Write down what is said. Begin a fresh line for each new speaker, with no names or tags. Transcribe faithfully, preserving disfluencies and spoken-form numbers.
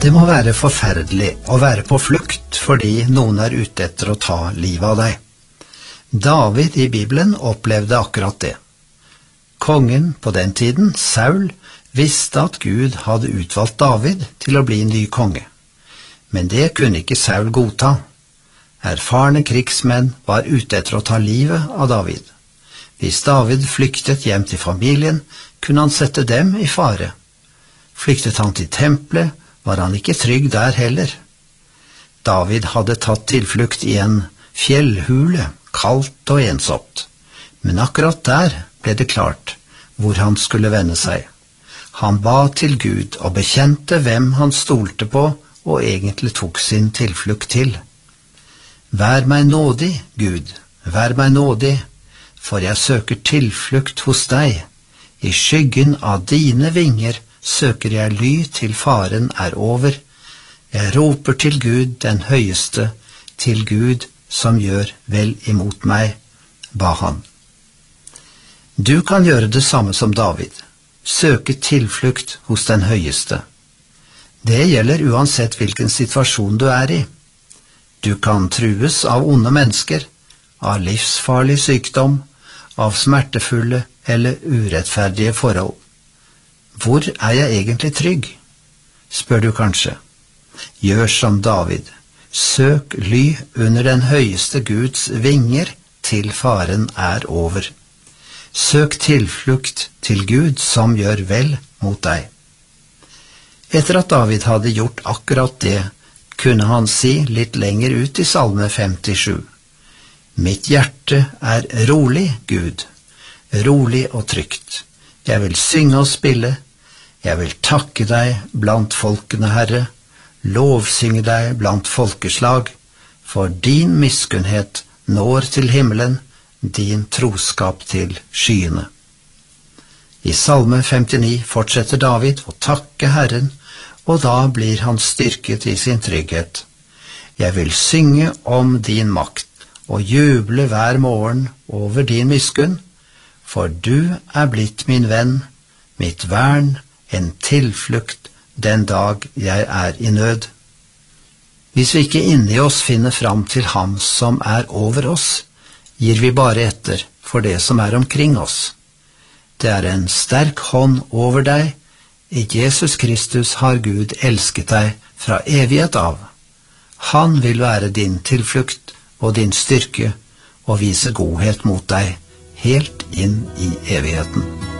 Det må være forferdelig å være på flukt fordi noen er ute etter å ta livet av deg. David i Bibelen opplevde akkurat det. Kongen på den tiden, Saul, visste at Gud hadde utvalgt David til å bli ny konge. Men det kunne ikke Saul godta. Erfarne krigsmenn var ute etter å ta livet av David. Hvis David flyktet hjem til familien, kunne han sette dem i fare. Flyktet han til tempelet, var han ikke trygg der heller. David hadde tatt tilflukt i en fjellhule, kaldt og ensomt. Men akkurat der ble det klart hvor han skulle vende seg. Han ba til Gud og bekjente hvem han stolte på og egentlig tok sin tilflukt til. Vær meg nådig, Gud, vær meg nådig, for jeg søker tilflukt hos deg. I skyggen av dine vinger søker jeg ly til faren er over. Jeg roper til Gud den høyeste, til Gud som gjør vel imot meg, ba han. Du kan gjøre det samme som David, søke tilflukt hos den høyeste. Det gjelder uansett hvilken situasjon du er i. Du kan trues av onde mennesker, av livsfarlig sykdom, av smertefulle eller urettferdige forhold. Hvor er jeg egentlig trygg? Spør du kanskje. Gjør som David. Søk ly under den høyeste Guds vinger til faren er over. Søk tilflukt til Gud som gjør vel mot deg. Etter at David hadde gjort akkurat det, kunne han si litt lenger ut i Salme femtisju. Mitt hjerte er rolig, Gud, rolig og trygt. Jeg vil synge og spille, jeg vil takke deg blant folkene, Herre, lovsynge deg blant folkeslag, for din miskunnhet når til himmelen, din troskap til skyene. I Salme femtini fortsetter David å takke Herren, og da blir han styrket i sin trygghet. Jeg vil synge om din makt, og juble hver morgen over din miskunn, for du er blitt min venn, mitt vern, en tilflukt den dag jeg er i nød. Hvis vi ikke inni oss finner fram til ham som er over oss, gir vi bare etter for det som er omkring oss. Det er en sterk hånd over deg. I Jesus Kristus har Gud elsket deg fra evighet av. Han vil være din tilflukt og din styrke og vise godhet mot deg helt inn i evigheten.